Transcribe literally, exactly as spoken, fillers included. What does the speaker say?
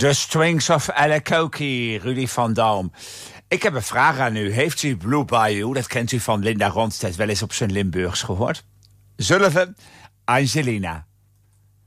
The Strings of Alacoque, Rudy van Dam. Ik heb een vraag aan u. Heeft u Blue Bayou, dat kent u van Linda Ronstadt, wel eens op zijn Limburgs gehoord? Zullen we? Angelina.